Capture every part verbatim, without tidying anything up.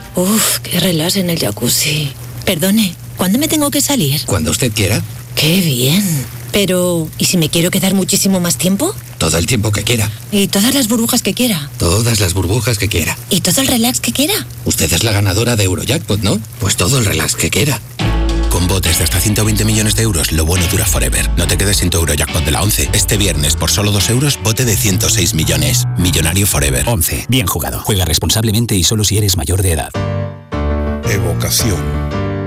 Uf, qué relax en el jacuzzi. Perdone, ¿cuándo me tengo que salir? Cuando usted quiera. ¡Qué bien! Pero, ¿y si me quiero quedar muchísimo más tiempo? Todo el tiempo que quiera. ¿Y todas las burbujas que quiera? Todas las burbujas que quiera. ¿Y todo el relax que quiera? Usted es la ganadora de Eurojackpot, ¿no? Pues todo el relax que quiera. Con botes de hasta ciento veinte millones de euros, lo bueno dura forever. No te quedes sin tu Eurojackpot de la once. Este viernes, por solo dos euros, bote de ciento seis millones. Millonario forever. once. Bien jugado. Juega responsablemente y solo si eres mayor de edad. Evocación.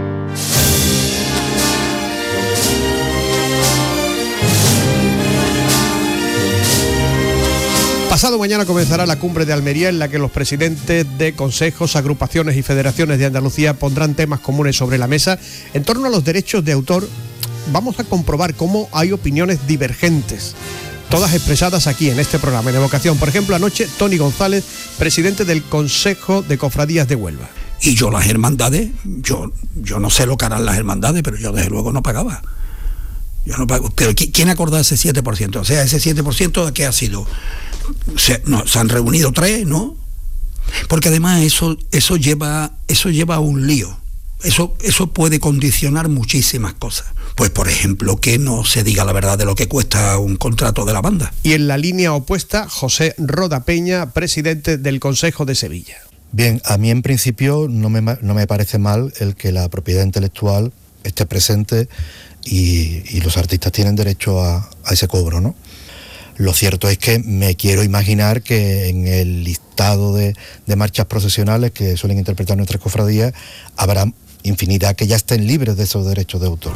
Pasado mañana comenzará la cumbre de Almería, en la que los presidentes de consejos, agrupaciones y federaciones de Andalucía pondrán temas comunes sobre la mesa. En torno a los derechos de autor, vamos a comprobar cómo hay opiniones divergentes, todas expresadas aquí en este programa, en Evocación. Por ejemplo, anoche Tony González, presidente del Consejo de Cofradías de Huelva. Y yo las hermandades, yo, yo no sé lo que harán las hermandades, pero yo desde luego no pagaba. Yo no pago. Pero ¿quién acordó ese siete por ciento? O sea, ese siete por ciento, ¿qué ha sido? Se, no, se han reunido tres, ¿no? Porque además eso, eso lleva, eso lleva a un lío. Eso, eso puede condicionar muchísimas cosas. Pues, por ejemplo, que no se diga la verdad de lo que cuesta un contrato de la banda. Y en la línea opuesta, José Roda Peña, presidente del Consejo de Sevilla. Bien, a mí en principio no me, no me parece mal el que la propiedad intelectual esté presente y, y los artistas tienen derecho a, a ese cobro, ¿no? Lo cierto es que me quiero imaginar que en el listado de, de marchas procesionales que suelen interpretar nuestras cofradías habrá infinidad que ya estén libres de esos derechos de autor.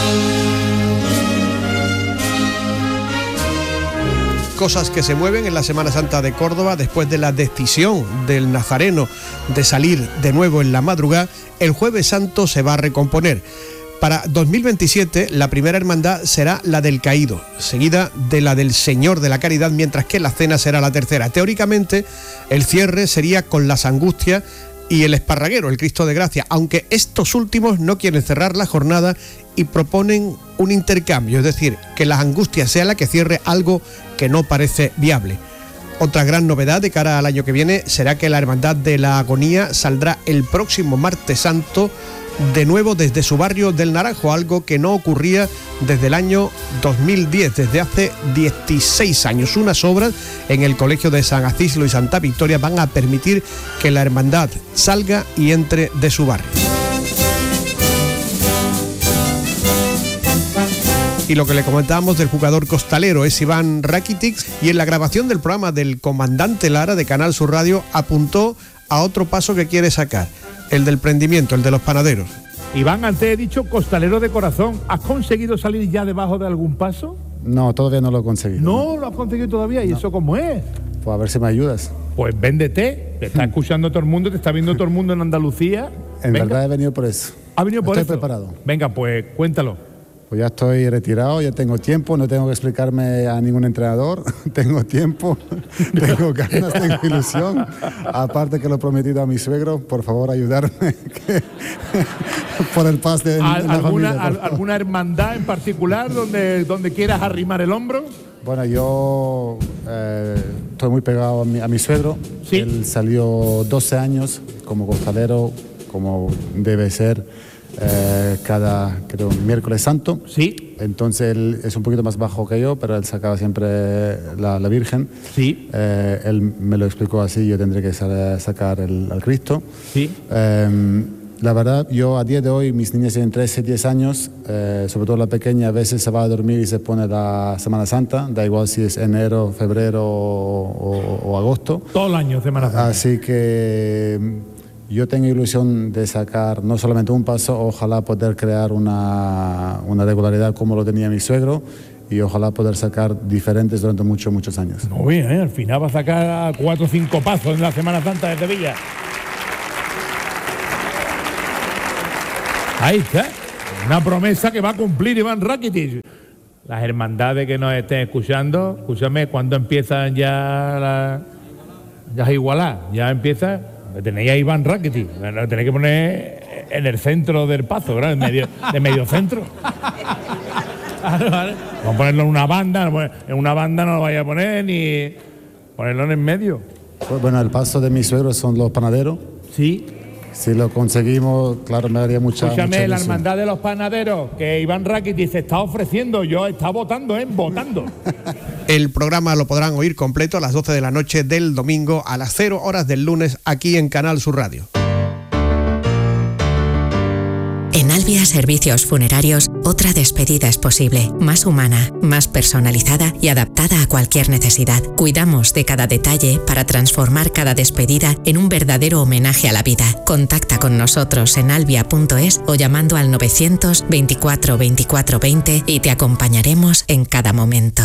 Cosas que se mueven en la Semana Santa de Córdoba después de la decisión del Nazareno de salir de nuevo en la madrugada. El Jueves Santo se va a recomponer. Para dos mil veintisiete, la primera hermandad será la del Caído, seguida de la del Señor de la Caridad, mientras que la cena será la tercera. Teóricamente, el cierre sería con las Angustias y el Esparraguero, el Cristo de Gracia, aunque estos últimos no quieren cerrar la jornada y proponen un intercambio, es decir, que las Angustias sea la que cierre, algo que no parece viable. Otra gran novedad de cara al año que viene será que la Hermandad de la Agonía saldrá el próximo Martes Santo de nuevo desde su barrio del Naranjo, algo que no ocurría desde el año dos mil diez, desde hace dieciséis años. Unas obras en el Colegio de San Acislo y Santa Victoria van a permitir que la hermandad salga y entre de su barrio. Y lo que le comentábamos del jugador costalero es Iván Rakitic, y en la grabación del programa del comandante Lara de Canal Sur Radio apuntó a otro paso que quiere sacar, el del prendimiento, el de los panaderos. Iván, antes he dicho costalero de corazón. ¿Has conseguido salir ya debajo de algún paso? No, todavía no lo he conseguido. ¿No, no lo has conseguido todavía? ¿Y no. eso cómo es? Pues a ver si me ayudas. Pues véndete. Te está escuchando todo el mundo, te está viendo todo el mundo en Andalucía. En Venga. verdad he venido por eso. ¿Has venido por Estoy eso? Estoy preparado. Venga, pues cuéntalo. Pues ya estoy retirado, ya tengo tiempo, no tengo que explicarme a ningún entrenador, tengo tiempo, tengo ganas, tengo ilusión. Aparte que lo he prometido a mi suegro, por favor ayudarme que, por el paz de ¿Al, la alguna, familia. Al, ¿Alguna hermandad en particular donde, donde quieras arrimar el hombro? Bueno, yo eh, estoy muy pegado a mi, a mi suegro. ¿Sí? Él salió doce años como costalero, como debe ser. Eh, cada creo miércoles santo. Sí. Entonces él es un poquito más bajo que yo, pero él sacaba siempre la, la Virgen. Sí. Eh, él me lo explicó así, yo tendré que sacar el, al Cristo. Sí. Eh, la verdad, yo a día de hoy, mis niñas tienen trece, diez años, eh, sobre todo la pequeña, a veces se va a dormir y se pone la Semana Santa, da igual si es enero, febrero o, o, o agosto. Todo el año Semana Santa. Así que yo tengo ilusión de sacar no solamente un paso, ojalá poder crear una, una regularidad como lo tenía mi suegro y ojalá poder sacar diferentes durante muchos, muchos años. No, bien, ¿eh? Al final va a sacar cuatro o cinco pasos en la Semana Santa de Sevilla. Ahí está. Una promesa que va a cumplir Iván Rakitic. Las hermandades que nos estén escuchando, escúchame, ¿cuándo empiezan ya la, ya igualar? Ya empieza... Tenéis a Iván Rakitic, lo tenéis que poner en el centro del paso, ¿verdad? En medio, de medio centro. Vale, vale. Vamos a ponerlo en una banda, en una banda no lo vaya a poner ni ponerlo en el medio. Bueno, el paso de mis suegros son los panaderos. Sí. Si lo conseguimos, claro, me daría mucha Escúchame, mucha la ilusión. hermandad de los panaderos, que Iván Rakitic se está ofreciendo, yo está votando, ¿eh? Votando. El programa lo podrán oír completo a las doce de la noche del domingo, a las cero horas del lunes, aquí en Canal Sur Radio. En Albia Servicios Funerarios, otra despedida es posible, más humana, más personalizada y adaptada a cualquier necesidad. Cuidamos de cada detalle para transformar cada despedida en un verdadero homenaje a la vida. Contacta con nosotros en albia punto es o llamando al novecientos veinticuatro veinticuatro veinte y te acompañaremos en cada momento.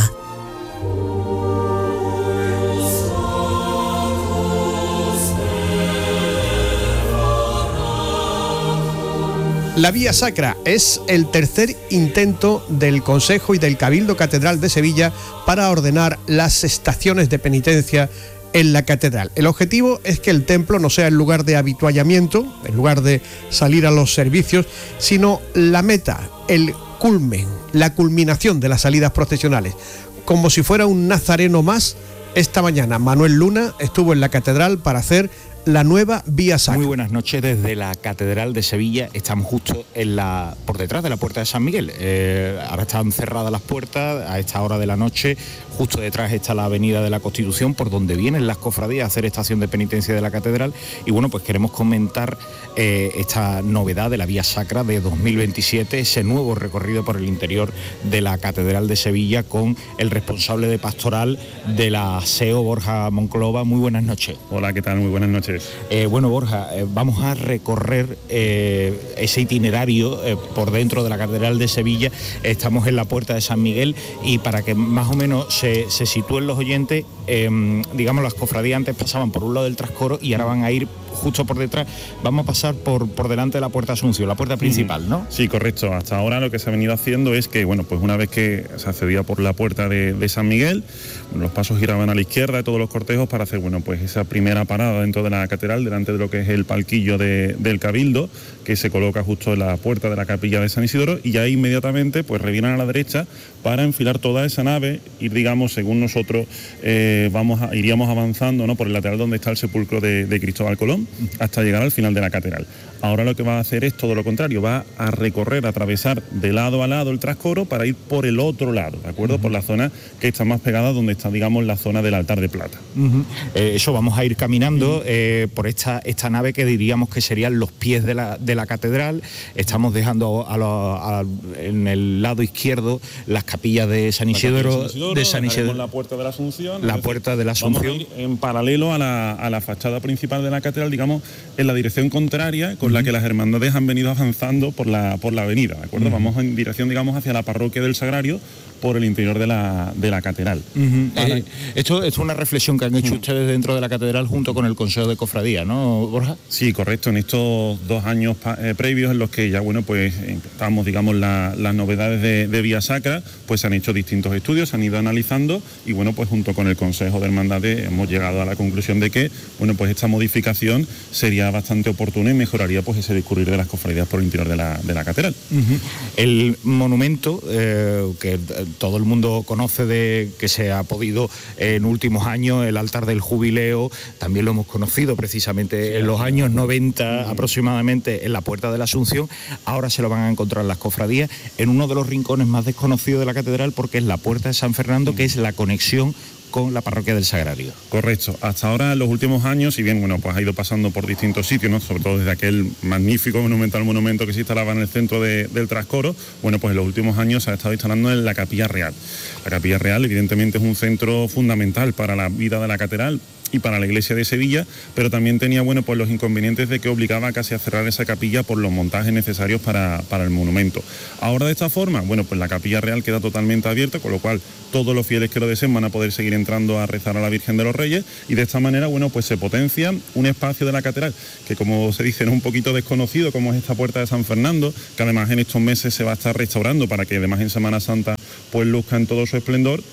La Vía Sacra es el tercer intento del Consejo y del Cabildo Catedral de Sevilla para ordenar las estaciones de penitencia en la catedral. El objetivo es que el templo no sea el lugar de habituallamiento, el lugar de salir a los servicios, sino la meta, el culmen, la culminación de las salidas procesionales. Como si fuera un nazareno más, esta mañana Manuel Luna estuvo en la catedral para hacer la nueva Vía Sacra. Muy buenas noches desde la Catedral de Sevilla. Estamos justo en la por detrás de la Puerta de San Miguel. Eh, ahora están cerradas las puertas a esta hora de la noche. Justo detrás está la Avenida de la Constitución, por donde vienen las cofradías a hacer estación de penitencia de la Catedral. Y bueno, pues queremos comentar eh, esta novedad de la Vía Sacra de dos mil veintisiete, ese nuevo recorrido por el interior de la Catedral de Sevilla con el responsable de pastoral de la S E O, Borja Monclova. Muy buenas noches. Hola, ¿qué tal? Muy buenas noches. Eh, bueno, Borja, eh, vamos a recorrer eh, ese itinerario eh, por dentro de la Catedral de Sevilla. Estamos en la Puerta de San Miguel y para que más o menos se, se sitúen los oyentes, eh, digamos, las cofradías antes pasaban por un lado del trascoro y ahora van a ir justo por detrás. Vamos a pasar por, por delante de la Puerta Asunción, la puerta principal, ¿no? Sí, correcto. Hasta ahora lo que se ha venido haciendo es que, bueno, pues una vez que se accedía por la Puerta de, de San Miguel, los pasos giraban a la izquierda de todos los cortejos para hacer, bueno, pues esa primera parada dentro de la catedral, delante de lo que es el palquillo de, del Cabildo, que se coloca justo en la puerta de la capilla de San Isidoro, y ya inmediatamente pues reviran a la derecha para enfilar toda esa nave y, digamos, según nosotros eh, vamos a, iríamos avanzando, ¿no?, por el lateral donde está el sepulcro de, de Cristóbal Colón, hasta llegar al final de la catedral. Ahora lo que va a hacer es todo lo contrario, va a recorrer, a atravesar de lado a lado el trascoro para ir por el otro lado, ¿de acuerdo? Uh-huh. Por la zona que está más pegada, donde está, digamos, la zona del altar de plata. Uh-huh. eh, eso, vamos a ir caminando eh, por esta, esta nave que diríamos que serían los pies de la, de la catedral. Estamos dejando a lo, a, en el lado izquierdo las capillas de San Isidoro, de San Isidoro, de San Isidoro la puerta de la Asunción. La puerta de la Asunción. Vamos a ir en paralelo a la, a la fachada principal de la catedral, digamos, en la dirección contraria con uh-huh. la que las hermandades han venido avanzando por la, por la avenida, ¿de acuerdo? Uh-huh. Vamos en dirección, digamos, hacia la parroquia del Sagrario, por el interior de la, de la catedral. Uh-huh. Para... Eh, esto, esto es una reflexión que han hecho uh-huh. ustedes dentro de la catedral junto con el Consejo de Cofradía, ¿no, Borja? Sí, correcto. En estos dos años eh, previos en los que ya, bueno, pues estamos, digamos, la, las novedades de, de Vía Sacra, pues se han hecho distintos estudios, se han ido analizando y, bueno, pues junto con el Consejo de Hermandades hemos llegado a la conclusión de que, bueno, pues esta modificación sería bastante oportuna y mejoraría, pues, ese discurrir de las cofradías por el interior de la, de la catedral. Uh-huh. El monumento eh, que todo el mundo conoce, de que se ha podido en últimos años, el altar del jubileo, también lo hemos conocido precisamente sí, en los años noventa aproximadamente en la Puerta de la Asunción. Ahora se lo van a encontrar las cofradías en uno de los rincones más desconocidos de la catedral, porque es la Puerta de San Fernando, que es la conexión con la parroquia del Sagrario. Correcto. Hasta ahora, en los últimos años, si bien, bueno, pues ha ido pasando por distintos sitios, ¿no?, sobre todo desde aquel magnífico monumental monumento que se instalaba en el centro de, del trascoro, bueno, pues en los últimos años se ha estado instalando en la Capilla Real. La Capilla Real, evidentemente, es un centro fundamental para la vida de la catedral y para la iglesia de Sevilla, pero también tenía, bueno, pues los inconvenientes de que obligaba casi a cerrar esa capilla por los montajes necesarios para, para el monumento. Ahora, de esta forma, bueno, pues la Capilla Real queda totalmente abierta, con lo cual todos los fieles que lo deseen van a poder seguir entrando a rezar a la Virgen de los Reyes, y de esta manera, bueno, pues se potencia un espacio de la catedral que, como se dice, es un poquito desconocido, como es esta Puerta de San Fernando, que además en estos meses se va a estar restaurando para que además en Semana Santa pues luzca en todo su esplendor.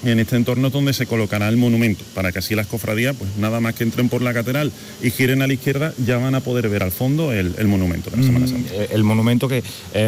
En este entorno es donde se colocará el monumento, para que así las cofradías, pues nada más que entren por la catedral y giren a la izquierda, ya van a poder ver al fondo el, el monumento de la Semana Santa. Mm, el monumento que, eh,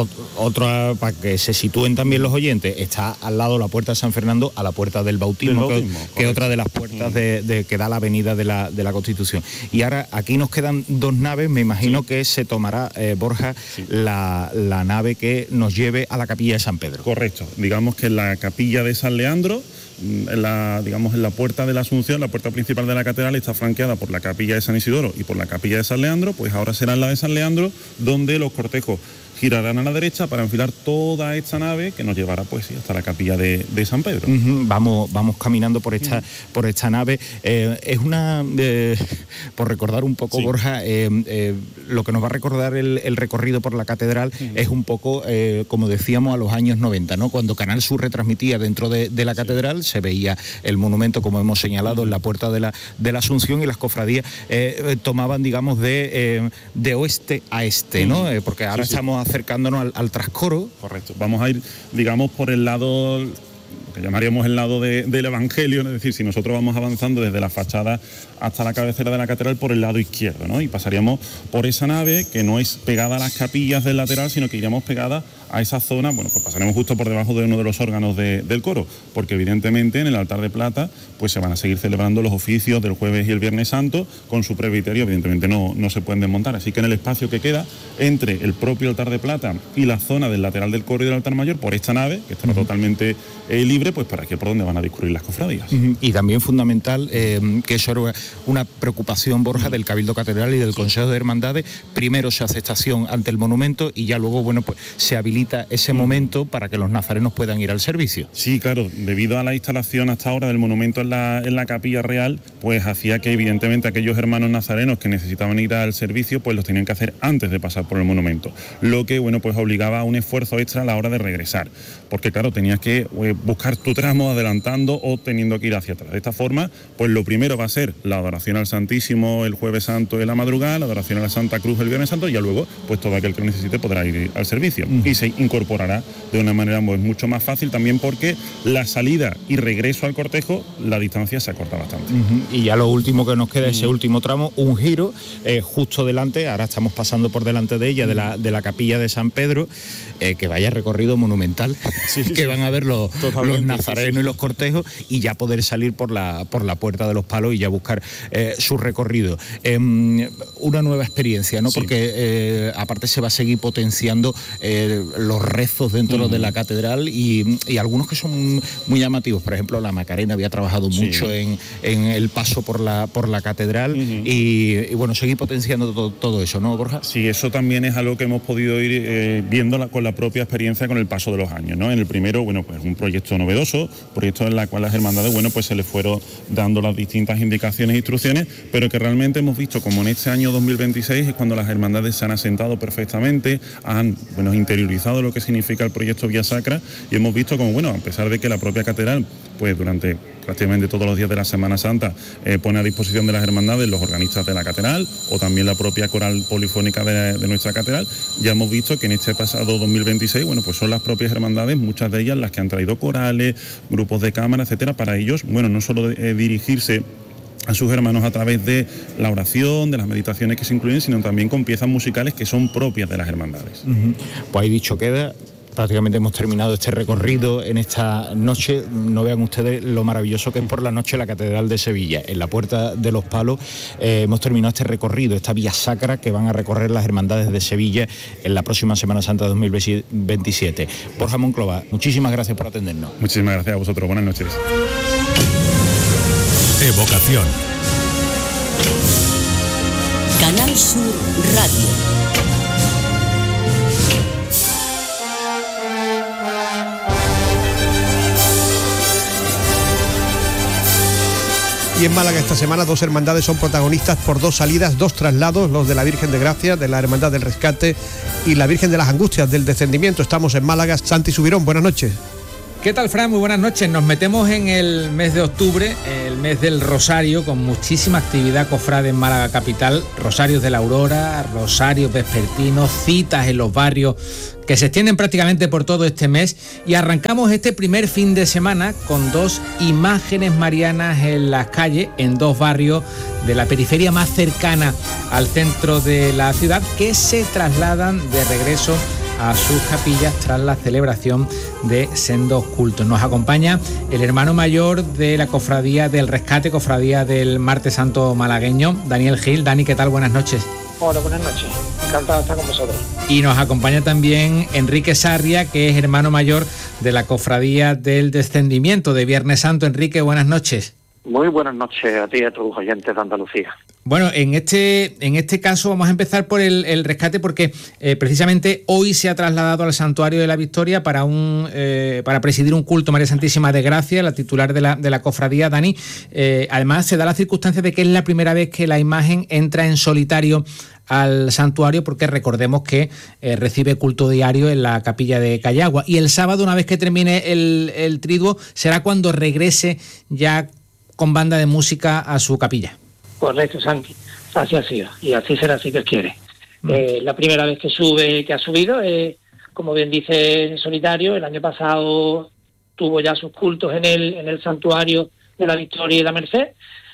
otra, para que se sitúen también los oyentes, está al lado de la puerta de San Fernando, a la puerta del bautismo, del bautismo que, que es otra de las puertas mm. de, de, que da la avenida de la, de la Constitución. Y ahora aquí nos quedan dos naves, me imagino sí. que se tomará, eh, Borja, sí. la, la nave que nos lleve a la capilla de San Pedro. Correcto, digamos que la capilla de San Leandro, en la, digamos en la puerta de la Asunción, la puerta principal de la catedral está flanqueada por la capilla de San Isidoro y por la capilla de San Leandro, pues ahora será la de San Leandro, donde los cortejos girarán a la derecha para enfilar toda esta nave que nos llevará pues sí, hasta la capilla de, de San Pedro. Uh-huh. Vamos, vamos caminando por esta, uh-huh. por esta nave. Eh, es una, eh, por recordar un poco, sí. Borja, eh, eh, lo que nos va a recordar el, el recorrido por la catedral uh-huh. es un poco, eh, como decíamos, a los años noventa, ¿no? Cuando Canal Sur retransmitía dentro de, de la catedral, sí. se veía el monumento, como hemos señalado, uh-huh. en la puerta de la, de la Asunción, y las cofradías eh, tomaban, digamos, de, eh, de oeste a este, ¿no? Uh-huh. Eh, porque ahora sí, sí. estamos acercándonos al, al trascoro. Correcto. Vamos a ir, digamos, por el lado que llamaríamos el lado de, del Evangelio, es decir, si nosotros vamos avanzando desde la fachada hasta la cabecera de la catedral por el lado izquierdo, ¿no? Y pasaríamos por esa nave que no es pegada a las capillas del lateral, sino que iríamos pegada a esa zona. Bueno, pues pasaremos justo por debajo de uno de los órganos de, del coro, porque evidentemente en el altar de plata pues se van a seguir celebrando los oficios del jueves y el viernes santo con su presbiterio, evidentemente no, no se pueden desmontar, así que en el espacio que queda entre el propio altar de plata y la zona del lateral del coro y del altar mayor, por esta nave, que estará uh-huh. totalmente eh, libre, pues para que por donde van a discurrir las cofradías. Uh-huh. Y también fundamental, eh, que eso era una preocupación, Borja, uh-huh. del Cabildo Catedral y del sí. Consejo de Hermandades. Primero se hace estación ante el monumento y ya luego, bueno, pues se habilita ese uh-huh. momento para que los nazarenos puedan ir al servicio. Sí, claro, debido a la instalación hasta ahora del monumento en la, en la capilla real, pues hacía que evidentemente aquellos hermanos nazarenos que necesitaban ir al servicio, pues los tenían que hacer antes de pasar por el monumento, lo que, bueno, pues obligaba a un esfuerzo extra a la hora de regresar, porque claro, tenías que eh, buscar tu tramo adelantando o teniendo que ir hacia atrás. De esta forma, pues lo primero va a ser la adoración al Santísimo el Jueves Santo de la madrugada, la adoración a la Santa Cruz el Viernes Santo, y ya luego, pues todo aquel que lo necesite podrá ir al servicio. Uh-huh. Y se incorporará de una manera pues, mucho más fácil, también porque la salida y regreso al cortejo, la distancia se acorta bastante. Uh-huh. Y ya lo último que nos queda, uh-huh. ese último tramo, un giro eh, justo delante, ahora estamos pasando por delante de ella, uh-huh. de la, de la capilla de San Pedro, eh, que vaya recorrido monumental, sí, sí, que van a ver los, los nazarenos sí, sí. y los cortejos, y ya poder salir por la, por la Puerta de los Palos y ya buscar eh, su recorrido. Eh, una nueva experiencia, ¿no? Sí. Porque eh, aparte se va a seguir potenciando eh, los rezos dentro uh-huh. de la catedral y, y algunos que son muy llamativos. Por ejemplo, la Macarena había trabajado sí. mucho en, en el paso por la, por la catedral uh-huh. y, y bueno, seguir potenciando todo, todo eso, ¿no, Borja? Sí, eso también es algo que hemos podido ir eh, viendo la, con la propia experiencia con el paso de los años, ¿no? En el primero, bueno, pues un proyecto novedoso, proyecto en el cual las hermandades, bueno, pues se les fueron dando las distintas indicaciones e instrucciones, pero que realmente hemos visto como en este año dos mil veintiséis es cuando las hermandades se han asentado perfectamente, han, bueno, interiorizado lo que significa el proyecto Vía Sacra, y hemos visto como, bueno, a pesar de que la propia catedral, pues durante prácticamente todos los días de la Semana Santa eh, pone a disposición de las hermandades los organistas de la catedral o también la propia coral polifónica de, de nuestra catedral, ya hemos visto que en este pasado dos mil veintiséis, bueno, pues son las propias hermandades, muchas de ellas las que han traído corales, grupos de cámara, etcétera, para ellos, bueno, no solo eh, dirigirse a sus hermanos a través de la oración, de las meditaciones que se incluyen, sino también con piezas musicales que son propias de las hermandades. Uh-huh. Pues ahí dicho queda. Prácticamente hemos terminado este recorrido en esta noche. No vean ustedes lo maravilloso que es por la noche la Catedral de Sevilla. En la Puerta de los Palos eh, hemos terminado este recorrido, esta vía sacra que van a recorrer las hermandades de Sevilla en la próxima Semana Santa dos mil veintisiete. Borja Monclova, muchísimas gracias por atendernos. Muchísimas gracias a vosotros. Buenas noches. Evocación. Canal Sur Radio. Y en Málaga esta semana dos hermandades son protagonistas por dos salidas, dos traslados, los de la Virgen de Gracia, de la Hermandad del Rescate, y la Virgen de las Angustias, del Descendimiento. Estamos en Málaga. Santi Subirón, buenas noches. ¿Qué tal, Fran? Muy buenas noches. Nos metemos en el mes de octubre, el mes del Rosario, con muchísima actividad cofrade en Málaga capital, rosarios de la Aurora, rosarios vespertinos, citas en los barrios que se extienden prácticamente por todo este mes, y arrancamos este primer fin de semana con dos imágenes marianas en las calles, en dos barrios de la periferia más cercana al centro de la ciudad, que se trasladan de regreso a sus capillas tras la celebración de sendos cultos. Nos acompaña el hermano mayor de la Cofradía del Rescate, Cofradía del Martes Santo malagueño, Daniel Gil. Dani, ¿qué tal? Buenas noches. Hola, buenas noches. Encantado de estar con vosotros. Y nos acompaña también Enrique Sarria, que es hermano mayor de la Cofradía del Descendimiento de Viernes Santo. Enrique, buenas noches. Muy buenas noches a ti y a tus oyentes de Andalucía. Bueno, en este en este caso vamos a empezar por el, el rescate, porque eh, precisamente hoy se ha trasladado al Santuario de la Victoria para un eh, para presidir un culto María Santísima de Gracia, la titular de la, de la cofradía, Dani. Eh, además, se da la circunstancia de que es la primera vez que la imagen entra en solitario al santuario, porque recordemos que eh, recibe culto diario en la capilla de Callagua. Y el sábado, una vez que termine el, el triduo, será cuando regrese ya con banda de música a su capilla. Correcto, Santi. Así ha sido. Y así será, si Dios quiere. Mm. Eh, la primera vez que sube, que ha subido, eh, como bien dice, en solitario. El año pasado tuvo ya sus cultos en el, en el santuario de la Victoria y la Merced,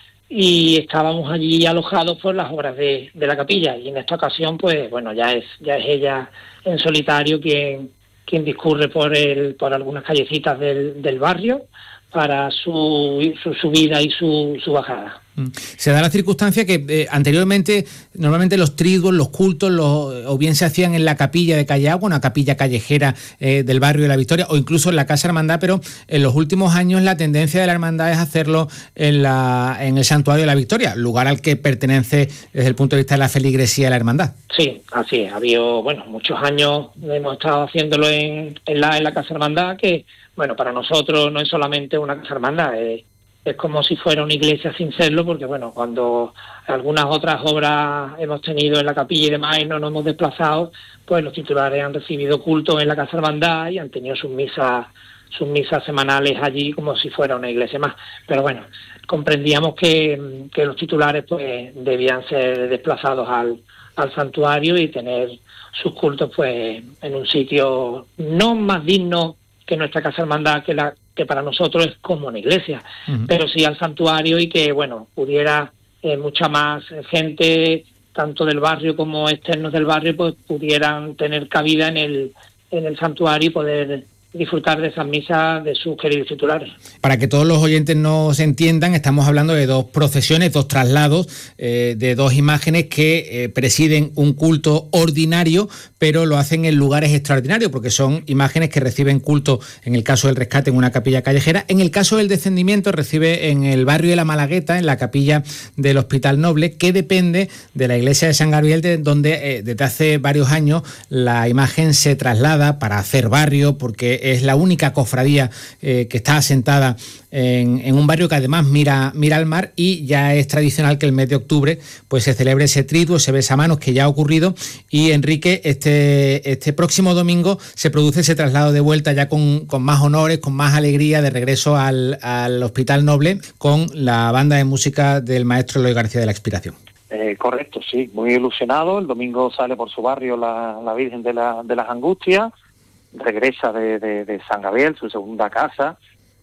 y estábamos allí alojados por las obras de, de la capilla. Y en esta ocasión, pues, bueno, ya es, ya es ella en solitario quien, quien discurre por el, por algunas callecitas del, del barrio para su, su subida y su, su bajada. Se da la circunstancia que eh, anteriormente, normalmente los triduos, los cultos, los, o bien se hacían en la capilla de Callagua, una capilla callejera eh, del barrio de la Victoria, o incluso en la Casa Hermandad, pero en los últimos años la tendencia de la hermandad es hacerlo en, la, en el Santuario de la Victoria, lugar al que pertenece desde el punto de vista de la feligresía de la hermandad. Sí, así es. Ha habido, bueno, muchos años hemos estado haciéndolo en, en, la, en la Casa Hermandad, que, bueno, para nosotros no es solamente una Casa Hermandad, es... Es como si fuera una iglesia sin serlo, porque bueno, cuando algunas otras obras hemos tenido en la capilla y demás y no nos hemos desplazado, pues los titulares han recibido culto en la Casa Hermandad y han tenido sus misas, sus misas semanales allí como si fuera una iglesia más. Pero bueno, comprendíamos que, que los titulares pues debían ser desplazados al, al santuario y tener sus cultos pues en un sitio no más digno que nuestra Casa Hermandad, que la que para nosotros es como una iglesia, uh-huh. pero sí al santuario, y que, bueno, pudiera eh, mucha más gente, tanto del barrio como externos del barrio, pues pudieran tener cabida en el, en el santuario y poder disfrutar de esas misas de sus queridos titulares. Para que todos los oyentes nos entiendan, estamos hablando de dos procesiones, dos traslados, eh, de dos imágenes que eh, presiden un culto ordinario, pero lo hacen en lugares extraordinarios, porque son imágenes que reciben culto, en el caso del Rescate, en una capilla callejera. En el caso del Descendimiento, recibe en el barrio de la Malagueta, en la capilla del Hospital Noble, que depende de la iglesia de San Gabriel, de donde eh, desde hace varios años la imagen se traslada para hacer barrio, porque es la única cofradía eh, que está asentada en, en un barrio que además mira, mira al mar, y ya es tradicional que el mes de octubre pues se celebre ese triduo, ese besamanos que ya ha ocurrido. Y Enrique, este, este próximo domingo se produce ese traslado de vuelta ya con, con más honores, con más alegría, de regreso al, al Hospital Noble, con la banda de música del maestro Eloy García de la Expiración. Eh, correcto, sí, muy ilusionado. El domingo sale por su barrio la, la Virgen de, la, de las Angustias, regresa de, de, de San Gabriel, su segunda casa,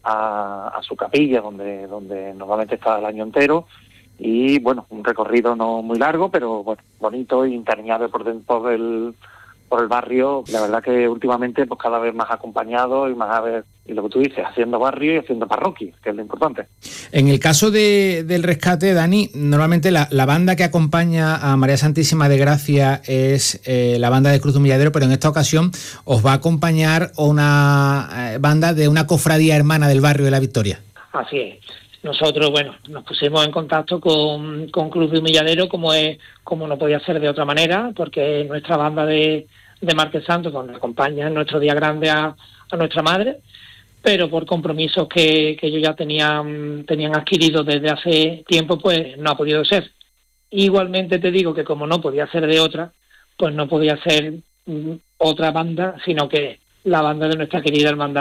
a, a su capilla, donde donde normalmente está el año entero. Y bueno, un recorrido no muy largo, pero bueno, bonito y interminable por dentro del por el barrio. La verdad que últimamente pues cada vez más acompañado y más a ver, y lo que tú dices, haciendo barrio y haciendo parroquia, que es lo importante. En el caso de, del Rescate, Dani, normalmente la, la banda que acompaña a María Santísima de Gracia es eh, la banda de Cruz de Humilladero, pero en esta ocasión os va a acompañar una eh, banda de una cofradía hermana del barrio de la Victoria. Así es. Nosotros, bueno, nos pusimos en contacto con, con Cruz de Humilladero, como es, como no podía ser de otra manera, porque es nuestra banda de, de Martes Santo, donde acompaña en nuestro día grande a, a nuestra madre, pero por compromisos que, que ellos ya tenían, tenían adquiridos desde hace tiempo, pues no ha podido ser. Igualmente te digo que como no podía ser de otra, pues no podía ser mm, otra banda, sino que la banda de nuestra querida hermandad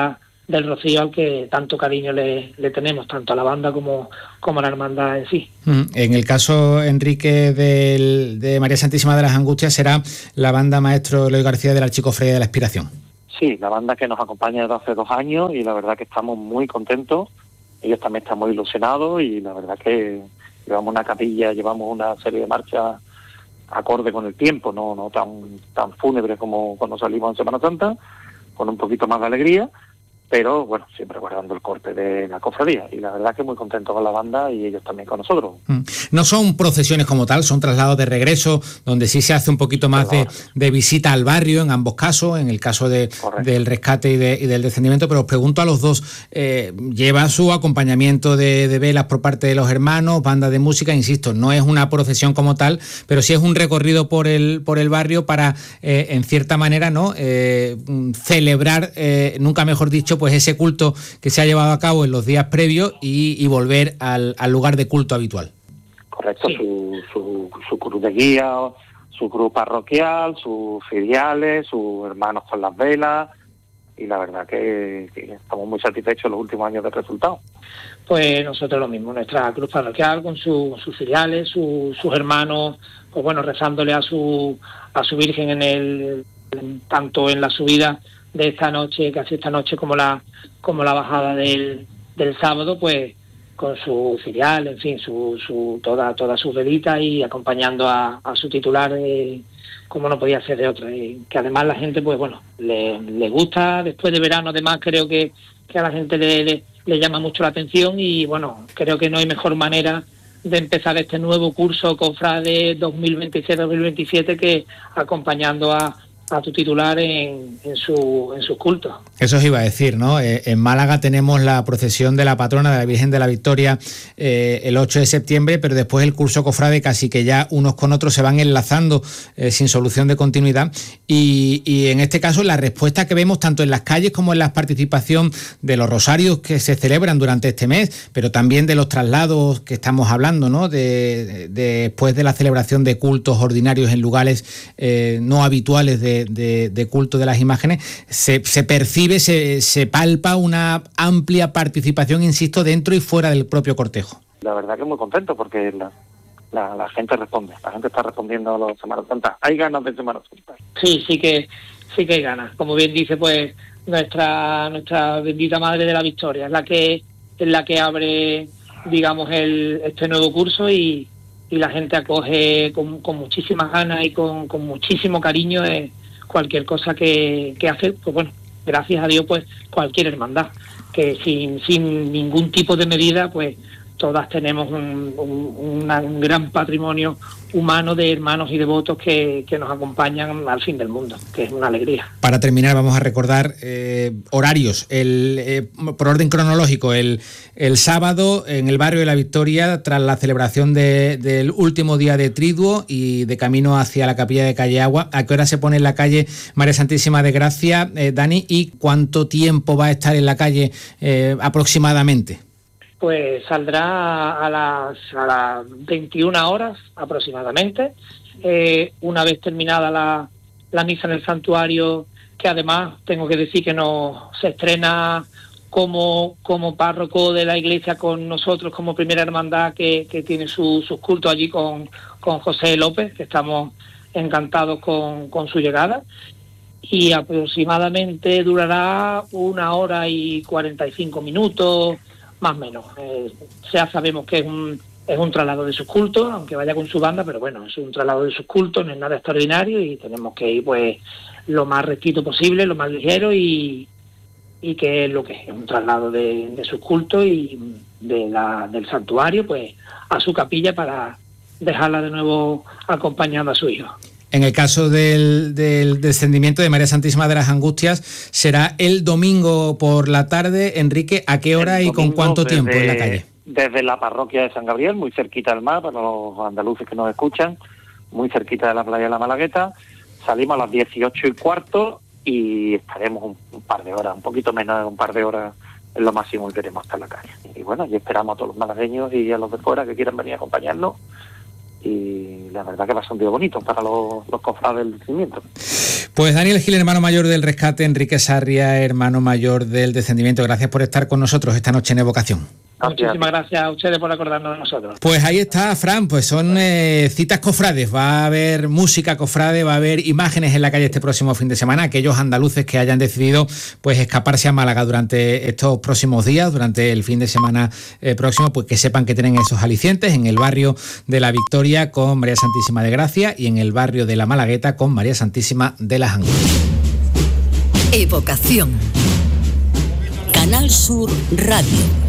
del Rocío, al que tanto cariño le, le tenemos, tanto a la banda como, como a la hermandad en sí. En el caso, Enrique, del, de María Santísima de las Angustias, será la banda maestro Eloy García de la Archicofradía de la Expiración. Sí, la banda que nos acompaña desde hace dos años y la verdad que estamos muy contentos. Ellos también están muy ilusionados y la verdad que llevamos una capilla, llevamos una serie de marchas acorde con el tiempo, no no tan tan fúnebre como cuando salimos en Semana Santa, con un poquito más de alegría, pero bueno, siempre guardando el corte de la cofradía. Y la verdad que muy contento con la banda y ellos también con nosotros. No son procesiones como tal, son traslados de regreso, donde sí se hace un poquito más de, de visita al barrio, en ambos casos, en el caso de, del rescate y, de, y del descendimiento, pero os pregunto a los dos, eh, lleva su acompañamiento de, de velas por parte de los hermanos, banda de música, insisto, no es una procesión como tal, pero sí es un recorrido por el, por el barrio para, eh, en cierta manera, ¿no?, eh, celebrar, eh, nunca mejor dicho, pues ese culto que se ha llevado a cabo en los días previos y, y volver al, al lugar de culto habitual. Correcto, sí. su, su, su cruz de guía, su cruz parroquial, sus filiales, sus hermanos con las velas, y la verdad que, que estamos muy satisfechos en los últimos años del resultado. Pues nosotros lo mismo, nuestra cruz parroquial con su, sus filiales, su, sus hermanos, pues bueno, rezándole a su a su Virgen en el tanto en la subida de esta noche, casi esta noche, como la como la bajada del, del sábado, pues con su filial, en fin, su, su toda toda su velita y acompañando a, a su titular, eh, como no podía ser de otra. Y que además la gente, pues bueno, le, le gusta después de verano, además creo que, que a la gente le, le, le llama mucho la atención y bueno, creo que no hay mejor manera de empezar este nuevo curso Cofrade dos mil veintiséis dos mil veintisiete que acompañando a a tu titular en, en su en sus cultos. Eso os iba a decir, ¿no? Eh, en Málaga tenemos la procesión de la patrona de la Virgen de la Victoria eh, el ocho de septiembre, pero después el curso cofrade casi que ya unos con otros se van enlazando eh, sin solución de continuidad y, y en este caso la respuesta que vemos tanto en las calles como en la participación de los rosarios que se celebran durante este mes, pero también de los traslados que estamos hablando, ¿no? De, de, después de la celebración de cultos ordinarios en lugares eh, no habituales de De, de culto de las imágenes, se, se percibe, se, se palpa una amplia participación, insisto, dentro y fuera del propio cortejo. La verdad que muy contento porque la, la, la gente responde, la gente está respondiendo a los Semana Santa. Hay ganas de Semana Santa. Sí, sí que sí que hay ganas. Como bien dice, pues nuestra nuestra bendita Madre de la Victoria es la que es la que abre, digamos, el este nuevo curso y, y la gente acoge con, con muchísimas ganas y con, con muchísimo cariño eh, cualquier cosa que, que hace, pues bueno, gracias a Dios, pues cualquier hermandad, que sin, sin ningún tipo de medida, pues todas tenemos un, un, una, un gran patrimonio humano de hermanos y devotos que, que nos acompañan al fin del mundo, que es una alegría. Para terminar, vamos a recordar eh, horarios. El, eh, por orden cronológico, el, el sábado en el barrio de la Victoria, tras la celebración de, del último día de Triduo y de camino hacia la capilla de Calle Agua. ¿A qué hora se pone en la calle María Santísima de Gracia, eh, Dani? ¿Y cuánto tiempo va a estar en la calle eh, aproximadamente? Pues saldrá a las, a las veintiuna horas aproximadamente, eh, una vez terminada la, la misa en el santuario, que además tengo que decir que nos se estrena como, como párroco de la iglesia con nosotros, como primera hermandad que, que tiene su, sus cultos allí con, con José López, que estamos encantados con, con su llegada. Y aproximadamente durará una hora y cuarenta y cinco minutos, más o menos. Eh, ya sabemos que es un, es un traslado de sus cultos, aunque vaya con su banda, pero bueno, es un traslado de sus cultos, no es nada extraordinario y tenemos que ir pues lo más rectito posible, lo más ligero y, y que es lo que es, un traslado de, de sus cultos y de la, del santuario pues a su capilla para dejarla de nuevo acompañando a su hijo. En el caso del, del descendimiento de María Santísima de las Angustias, será el domingo por la tarde. Enrique, ¿a qué hora y con cuánto desde, tiempo en la calle? Desde la parroquia de San Gabriel, muy cerquita del mar, para los andaluces que nos escuchan, muy cerquita de la playa de la Malagueta. Salimos a las dieciocho y cuarto y estaremos un, un par de horas, un poquito menos de un par de horas es lo máximo que queremos estar en la calle. Y bueno, y esperamos a todos los malagueños y a los de fuera que quieran venir a acompañarnos. Y la verdad que va a ser un día bonito para los, los cofrades del descendimiento. Pues Daniel Gil, hermano mayor del rescate, Enrique Sarria, hermano mayor del descendimiento, gracias por estar con nosotros esta noche en Evocación. Muchísimas gracias a ustedes por acordarnos de nosotros. Pues ahí está, Fran, pues son eh, citas cofrades, va a haber música cofrade, va a haber imágenes en la calle este próximo fin de semana, aquellos andaluces que hayan decidido pues escaparse a Málaga durante estos próximos días, durante el fin de semana eh, próximo, pues que sepan que tienen esos alicientes en el barrio de la Victoria con María Santísima de Gracia y en el barrio de la Malagueta con María Santísima de las Angustias. Evocación. Canal Sur Radio.